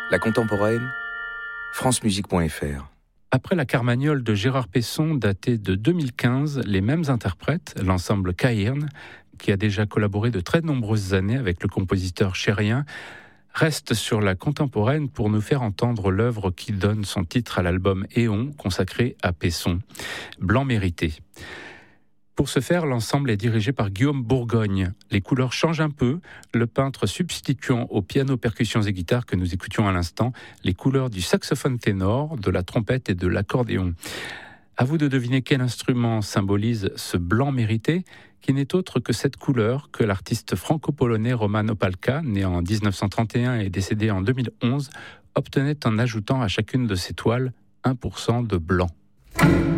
La contemporaine, francemusique.fr. Après la Carmagnole de Gérard Pesson, datée de 2015, les mêmes interprètes, l'ensemble Cairn, qui a déjà collaboré de très nombreuses années avec le compositeur chérien, restent sur la contemporaine pour nous faire entendre l'œuvre qui donne son titre à l'album Éon, consacré à Pesson, Blanc mérité. Pour ce faire, l'ensemble est dirigé par Guillaume Bourgogne. Les couleurs changent un peu, le peintre substituant au piano, percussions et guitares que nous écoutions à l'instant, les couleurs du saxophone ténor, de la trompette et de l'accordéon. À vous de deviner quel instrument symbolise ce blanc mérité, qui n'est autre que cette couleur que l'artiste franco-polonais Roman Opalka, né en 1931 et décédé en 2011, obtenait en ajoutant à chacune de ses toiles 1% de blanc.